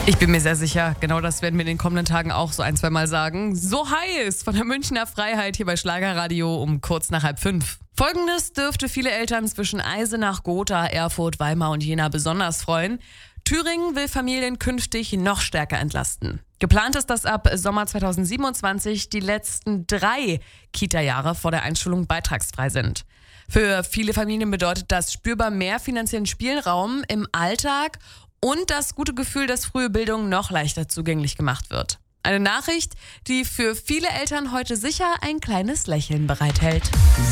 Ich bin mir sehr sicher, genau das werden wir in den kommenden Tagen auch so ein, zwei Mal sagen. So heiß von der Münchner Freiheit hier bei Schlagerradio um kurz nach 4:30. Folgendes dürfte viele Eltern zwischen Eisenach, Gotha, Erfurt, Weimar und Jena besonders freuen. Thüringen will Familien künftig noch stärker entlasten. Geplant ist, dass ab Sommer 2027 die letzten 3 Kita-Jahre vor der Einschulung beitragsfrei sind. Für viele Familien bedeutet das spürbar mehr finanziellen Spielraum im Alltag und das gute Gefühl, dass frühe Bildung noch leichter zugänglich gemacht wird. Eine Nachricht, die für viele Eltern heute sicher ein kleines Lächeln bereithält.